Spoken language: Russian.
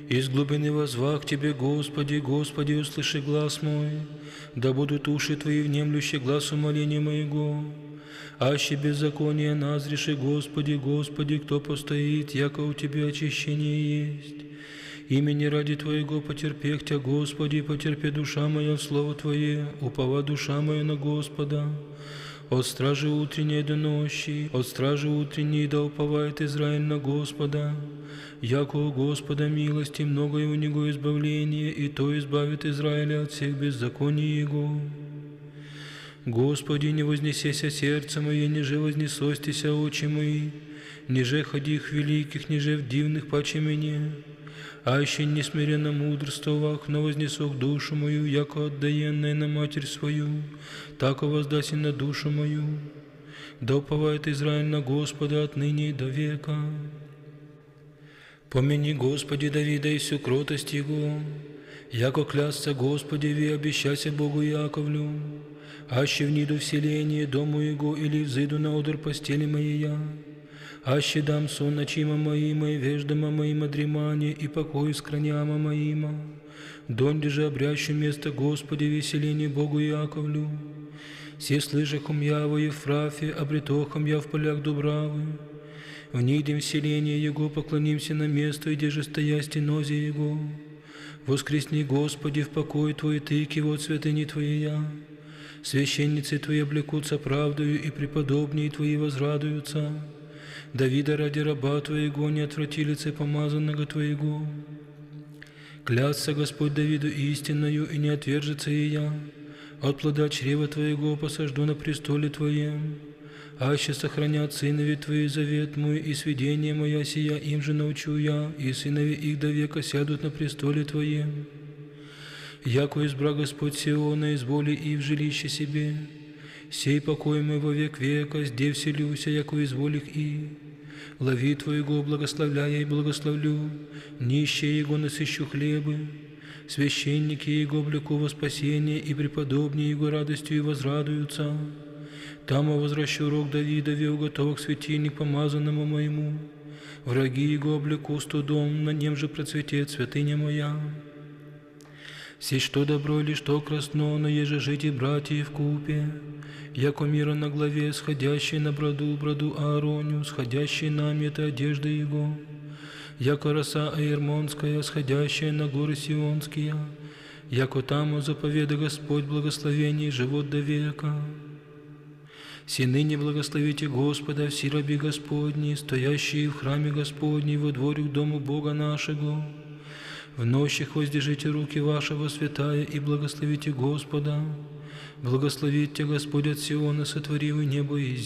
Из глубины воззвах Тебе, Господи, Господи, услыши глас мой, да будут уши Твои внемлющие глазу моления моего. Аще беззаконие назреши, Господи, Господи, кто постоит, яко у Тебя очищение есть. Имени ради Твоего потерпех Тя, Господи, потерпи душа моя в Слово Твое, упова душа моя на Господа. От стражи утренней до ночи, от стражи утренней да уповает Израиль на Господа. Яко у Господа милости, много и у Него избавления, и то избавит Израиля от всех беззаконий Его. Господи, не вознесеся сердце мое, ниже вознесостися очи мои, ниже ходих великих, ниже в дивных паче мне. Аще несмиренно мудрствовах, но вознесох душу мою, яко отдаенная на матерь свою, тако воздаси на душу мою. Да уповает Израиль на Господа отныне и до века. Помяни, Господи, Давида и всю кротость Его, яко клясться Господеви, обещайся Богу Яковлю. Аще вниду в селение дому Его, или взыду на одр постели моей, аще дам сон ночима моима, и веждама моима дремание, и покой с краняма моима. Донде же обрящу место Господи веселение Богу Яковлю. Все слышахом я во Ефрафе, обретохом я в полях Дубравы. Внидем в селение Его, поклонимся на место, где же стоя стенозе Его. Воскресни, Господи, в покой Твой, Ты, киво от святыни Твоя. Священницы Твои облекутся правдою, и преподобнее Твои возрадуются. Давида ради раба Твоего не отврати лице помазанного Твоего. Клятся Господь Давиду истинною, и не отвержется и я. От плода чрева Твоего посажду на престоле Твоем. Аще сохранят сынови Твои завет мой, и сведения моя сия им же научу я, и сынови их до века сядут на престоле Твоем. Яко избра Господь Сиона, изволи и в жилище себе. Сей покой мой во век века, зде вселюся, яко изволих и. Лови Твоего благословляя и благословлю, нищие Его насыщу хлебы. Священники Его облеку во спасение, и преподобнее Его радостью и возрадуются. Там я возвращу рог Давидове, уготовок светильник помазанному моему. Враги Его облеку студом, на нем же процветет святыня моя. Все что добро или что красно, но еже жить и братья вкупе. Яко мира на главе, сходящий на броду Аароню, сходящий на мета одежда Его. Яко роса Аермонская, сходящая на горы Сионские. Яко таму заповеда Господь благословений, живот до века. Все ныне благословите Господа, все раби Господни, стоящие в храме Господней, во дворе к дому Бога нашего. В нощах воздержите руки ваши во святая и благословите Господа. Благословит Тебя Господь от Сиона, сотворив небо и